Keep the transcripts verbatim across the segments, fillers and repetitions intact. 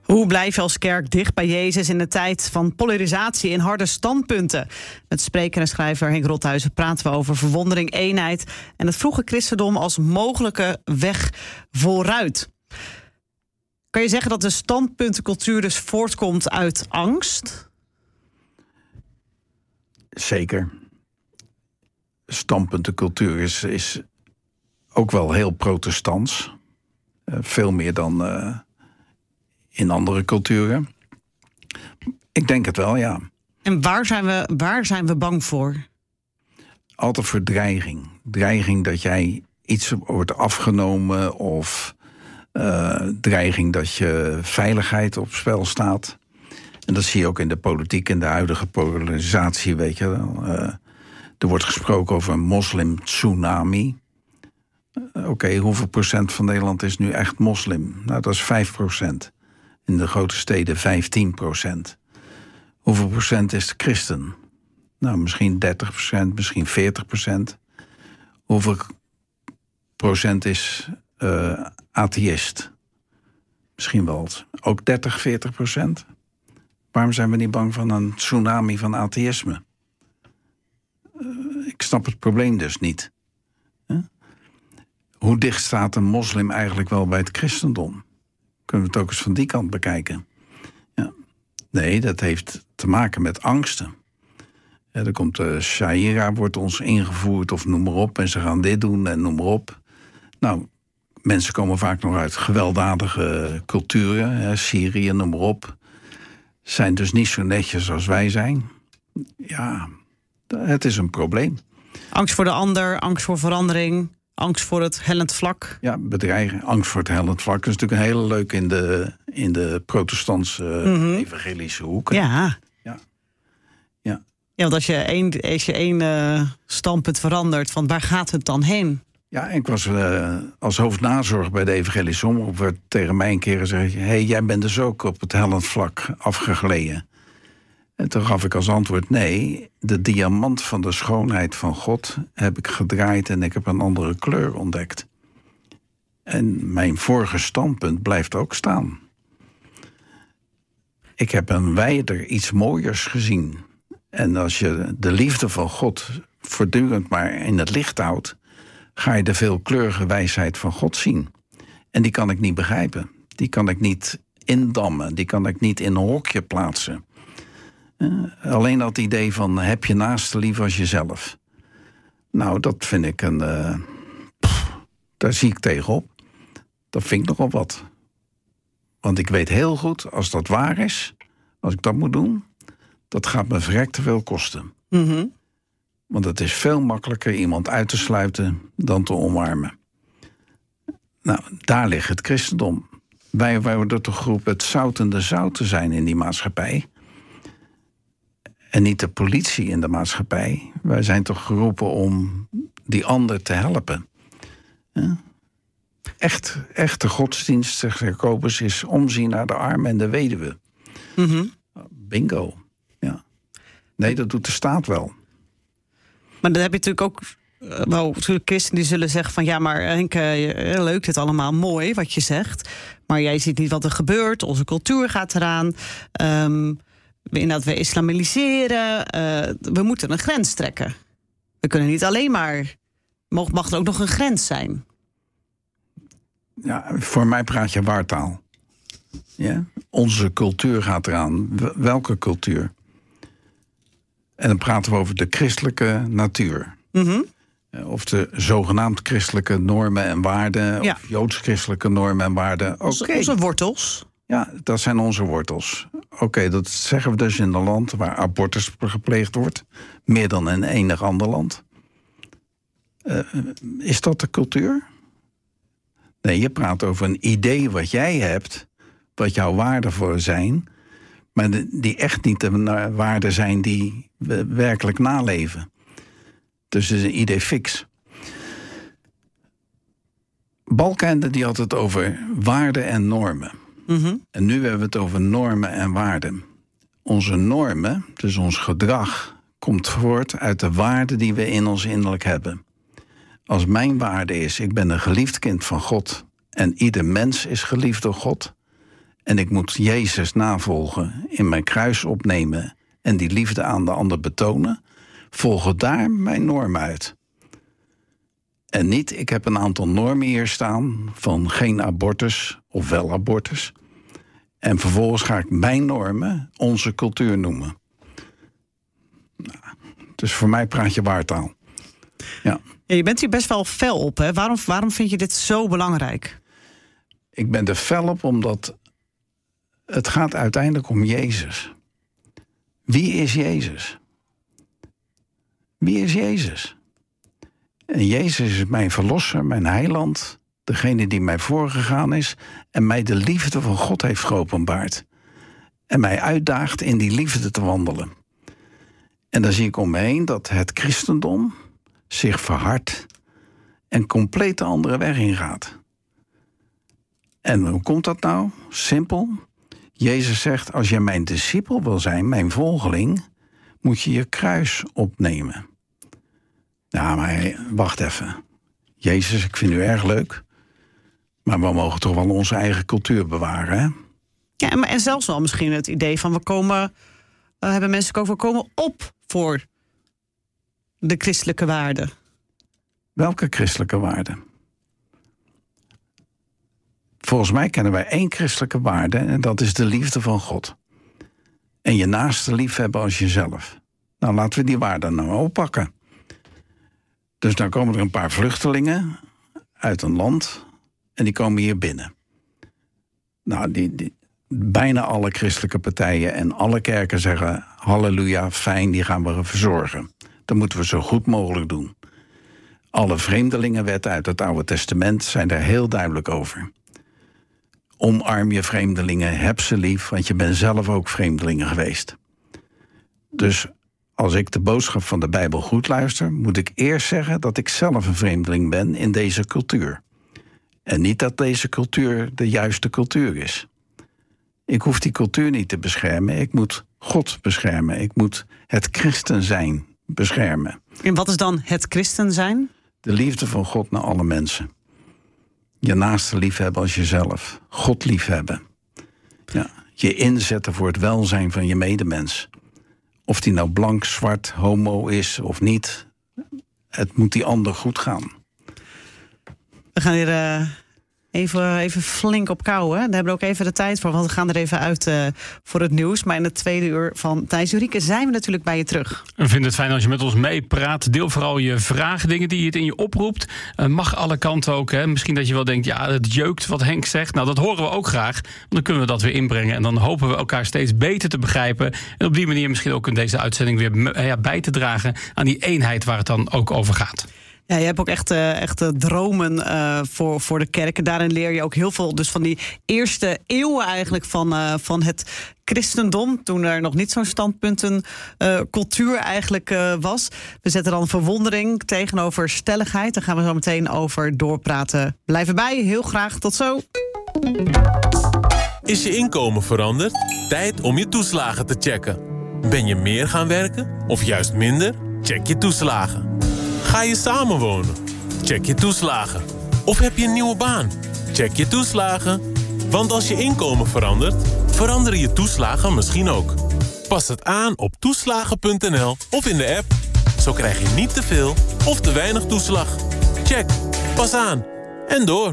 Hoe blijf je als kerk dicht bij Jezus in de tijd van polarisatie en harde standpunten? Met spreker en schrijver Henk Rothuizen praten we over verwondering, eenheid en het vroege christendom als mogelijke weg vooruit. Kan je zeggen dat de standpuntencultuur dus voortkomt uit angst? Zeker. Standpuntencultuur is, is ook wel heel protestants. Uh, veel meer dan uh, in andere culturen. Ik denk het wel, ja. En waar zijn we, waar zijn we bang voor? Altijd voor dreiging. Dreiging dat jij iets wordt afgenomen of uh, dreiging dat je veiligheid op spel staat. En dat zie je ook in de politiek, in de huidige polarisatie, weet je wel. Uh, er wordt gesproken over een moslim-tsunami. Uh, Oké, okay, hoeveel procent van Nederland is nu echt moslim? Nou, dat is vijf procent. In de grote steden vijftien procent. Hoeveel procent is de christen? Nou, misschien dertig procent, misschien veertig procent. Hoeveel procent is uh, atheïst? Misschien wel ook dertig, veertig procent. Waarom zijn we niet bang van een tsunami van atheïsme? Uh, ik snap het probleem dus niet. Huh? Hoe dicht staat een moslim eigenlijk wel bij het christendom? Kunnen we het ook eens van die kant bekijken? Ja. Nee, dat heeft te maken met angsten. Ja, er komt de uh, Sharia, wordt ons ingevoerd of noem maar op. En ze gaan dit doen en noem maar op. Nou, mensen komen vaak nog uit gewelddadige culturen. Hè, Syrië, noem maar op. Zijn dus niet zo netjes als wij zijn. Ja, het is een probleem. Angst voor de ander, angst voor verandering, angst voor het hellend vlak. Ja, bedreiging, angst voor het hellend vlak. Dat is natuurlijk een hele leuke in de, in de protestantse mm-hmm. evangelische hoeken. Ja. Ja. Ja. Ja, want als je één, als je één uh, standpunt verandert, van waar gaat het dan heen? Ja, ik was uh, als hoofdnazorg bij de evangelische omroep, werd tegen mij een keer gezegd: hé, hey, jij bent dus ook op het hellend vlak afgegleden. En toen gaf ik als antwoord: nee, de diamant van de schoonheid van God heb ik gedraaid en ik heb een andere kleur ontdekt. En mijn vorige standpunt blijft ook staan. Ik heb een wijder, iets mooiers gezien. En als je de liefde van God voortdurend maar in het licht houdt, ga je de veelkleurige wijsheid van God zien. En die kan ik niet begrijpen. Die kan ik niet indammen. Die kan ik niet in een hokje plaatsen. Uh, alleen dat idee van heb je naaste lief als jezelf. Nou, dat vind ik een... Uh, pff, daar zie ik tegenop. Dat vind ik nogal wat. Want ik weet heel goed, als dat waar is, als ik dat moet doen, dat gaat me verrekt te veel kosten. Mm-hmm. Want het is veel makkelijker iemand uit te sluiten dan te omarmen. Nou, daar ligt het christendom. Wij, wij worden toch geroepen het zoutende zout te zijn in die maatschappij. En niet de politie in de maatschappij. Wij zijn toch geroepen om die ander te helpen. Ja? Echt, echte godsdienst, zegt Jacobus, is omzien naar de armen en de weduwe. Mm-hmm. Bingo. Ja. Nee, dat doet de staat wel. Maar dan heb je natuurlijk ook uh, wel christenen die zullen zeggen van ja, maar Henk, uh, leuk dit allemaal, mooi wat je zegt. Maar jij ziet niet wat er gebeurt. Onze cultuur gaat eraan. Um, inderdaad, we islamiseren. Uh, we moeten een grens trekken. We kunnen niet alleen maar... Mag, mag er ook nog een grens zijn? Ja, voor mij praat je waartaal. Ja? Onze cultuur gaat eraan. Welke cultuur? En dan praten we over de christelijke natuur. Mm-hmm. Of de zogenaamd christelijke normen en waarden. Ja. Of joods-christelijke normen en waarden. Oké. Onze, onze wortels. Ja, dat zijn onze wortels. Oké, okay, dat zeggen we dus in een land waar abortus gepleegd wordt. Meer dan in enig ander land. Uh, is dat de cultuur? Nee, je praat over een idee wat jij hebt, wat jouw waarden voor zijn, maar die echt niet de waarden zijn die we werkelijk naleven. Dus het is een idee fix. Balkenende die had het over waarden en normen. Mm-hmm. En nu hebben we het over normen en waarden. Onze normen, dus ons gedrag, komt voort uit de waarden die we in ons innerlijk hebben. Als mijn waarde is, ik ben een geliefd kind van God en ieder mens is geliefd door God en ik moet Jezus navolgen, in mijn kruis opnemen en die liefde aan de ander betonen, volgen daar mijn normen uit. En niet, ik heb een aantal normen hier staan van geen abortus of wel abortus. En vervolgens ga ik mijn normen onze cultuur noemen. Nou, dus voor mij praat je waartaal. Ja. Ja, je bent hier best wel fel op, hè? Waarom, waarom vind je dit zo belangrijk? Ik ben er fel op omdat het gaat uiteindelijk om Jezus. Wie is Jezus? Wie is Jezus? En Jezus is mijn verlosser, mijn heiland, degene die mij voorgegaan is en mij de liefde van God heeft geopenbaard. En mij uitdaagt in die liefde te wandelen. En dan zie ik om me heen dat het christendom zich verhardt en compleet de andere weg ingaat. En hoe komt dat nou? Simpel. Jezus zegt, als je mijn discipel wil zijn, mijn volgeling, moet je je kruis opnemen. Ja, maar wacht even. Jezus, ik vind u erg leuk. Maar we mogen toch wel onze eigen cultuur bewaren, hè? Ja, maar en zelfs wel misschien het idee van we komen, uh, hebben mensen ook, we komen op voor de christelijke waarden. Welke christelijke waarden? Volgens mij kennen wij één christelijke waarde en dat is de liefde van God. En je naaste lief hebben als jezelf. Nou, laten we die waarden nou oppakken. Dus dan komen er een paar vluchtelingen uit een land en die komen hier binnen. Nou, die, die, bijna alle christelijke partijen en alle kerken zeggen, halleluja, fijn, die gaan we verzorgen. Dat moeten we zo goed mogelijk doen. Alle vreemdelingenwetten uit het Oude Testament zijn daar heel duidelijk over. Omarm je vreemdelingen, heb ze lief, want je bent zelf ook vreemdelingen geweest. Dus als ik de boodschap van de Bijbel goed luister, moet ik eerst zeggen dat ik zelf een vreemdeling ben in deze cultuur. En niet dat deze cultuur de juiste cultuur is. Ik hoef die cultuur niet te beschermen, ik moet God beschermen. Ik moet het christen zijn beschermen. En wat is dan het christen zijn? De liefde van God naar alle mensen. Je naaste liefhebben als jezelf. God liefhebben. Ja, je inzetten voor het welzijn van je medemens. Of die nou blank, zwart, homo is of niet. Het moet die ander goed gaan. We gaan hier uh, even, even flink op kouwen. Daar hebben we ook even de tijd voor, want we gaan er even uit uh, voor het nieuws. Maar in het tweede uur van Thijs Jurieke zijn we natuurlijk bij je terug. We vinden het fijn als je met ons meepraat. Deel vooral je vragen, dingen die het in je oproept. Uh, mag alle kanten ook. Hè? Misschien dat je wel denkt, ja, het jeukt wat Henk zegt. Nou, dat horen we ook graag. Want dan kunnen we dat weer inbrengen. En dan hopen we elkaar steeds beter te begrijpen. En op die manier misschien ook in deze uitzending weer ja, bij te dragen aan die eenheid waar het dan ook over gaat. Ja, je hebt ook echt, uh, echt dromen uh, voor, voor de kerk. En daarin leer je ook heel veel dus van die eerste eeuwen eigenlijk van, uh, van het christendom. Toen er nog niet zo'n standpuntencultuur uh, eigenlijk uh, was. We zetten dan verwondering tegenover stelligheid. Daar gaan we zo meteen over doorpraten. Blijf erbij, heel graag. Tot zo. Is je inkomen veranderd? Tijd om je toeslagen te checken. Ben je meer gaan werken of juist minder? Check je toeslagen. Ga je samenwonen? Check je toeslagen. Of heb je een nieuwe baan? Check je toeslagen. Want als je inkomen verandert, veranderen je toeslagen misschien ook. Pas het aan op toeslagen punt n l of in de app. Zo krijg je niet te veel of te weinig toeslag. Check. Pas aan. En door.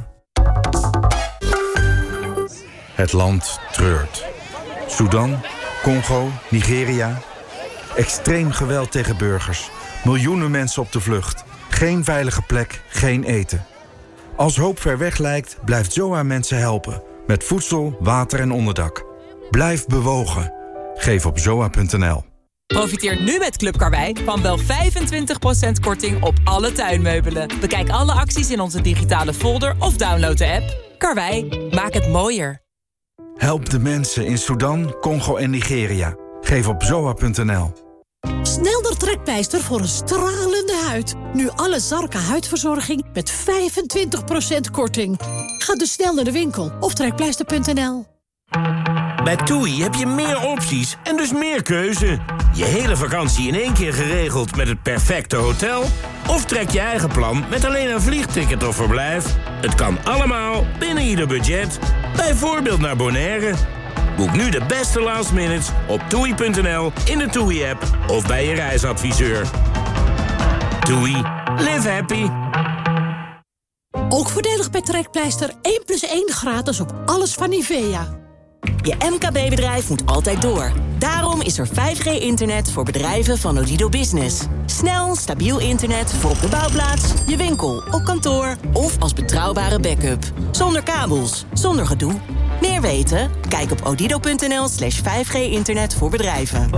Het land treurt. Sudan, Congo, Nigeria. Extreem geweld tegen burgers. Miljoenen mensen op de vlucht. Geen veilige plek, geen eten. Als hoop ver weg lijkt, blijft Z O A mensen helpen. Met voedsel, water en onderdak. Blijf bewogen. Geef op zoa punt n l. Profiteer nu met Club Karwei van wel vijfentwintig procent korting op alle tuinmeubelen. Bekijk alle acties in onze digitale folder of download de app. Karwei, maak het mooier. Help de mensen in Sudan, Congo en Nigeria. Geef op zoa punt n l. Snelder trekpleister voor een stralende huid. Nu alle Zarka huidverzorging met vijfentwintig procent korting. Ga dus snel naar de winkel of trekpleister punt n l. Bij TUI heb je meer opties en dus meer keuze. Je hele vakantie in één keer geregeld met het perfecte hotel? Of trek je eigen plan met alleen een vliegticket of verblijf? Het kan allemaal binnen ieder budget. Bijvoorbeeld naar Bonaire. Boek nu de beste last minutes op toei punt n l, in de TUI-app of bij je reisadviseur. TUI. Live happy. Ook voordelig bij Trekpleister één plus één gratis op alles van Nivea. Je M K B-bedrijf moet altijd door. Daarom is er vijf G internet voor bedrijven van Odido Business. Snel, stabiel internet voor op de bouwplaats, je winkel, op kantoor of als betrouwbare backup. Zonder kabels, zonder gedoe. Meer weten? Kijk op odido punt n l slash vijf G internet voor bedrijven.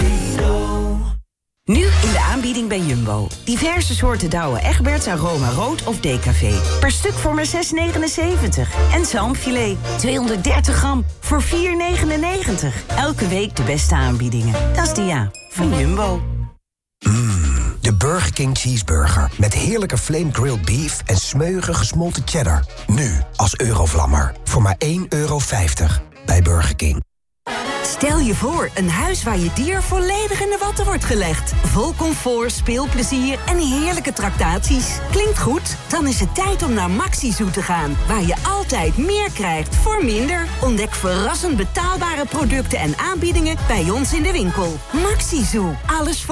Nu in de aanbieding bij Jumbo. Diverse soorten Douwe Egberts, aroma rood of decafé. Per stuk voor maar zes negenenzeventig. En zalmfilet, tweehonderddertig gram, voor vier negenennegentig. Elke week de beste aanbiedingen. Dat is de ja van Jumbo. Mm, de Burger King Cheeseburger. Met heerlijke flame grilled beef en smeuige gesmolten cheddar. Nu als Eurovlammer. Voor maar één euro vijftig bij Burger King. Stel je voor, een huis waar je dier volledig in de watten wordt gelegd. Vol comfort, speelplezier en heerlijke tractaties. Klinkt goed? Dan is het tijd om naar Maxi Zoo te gaan. Waar je altijd meer krijgt voor minder. Ontdek verrassend betaalbare producten en aanbiedingen bij ons in de winkel. Maxi Zoo. Alles voor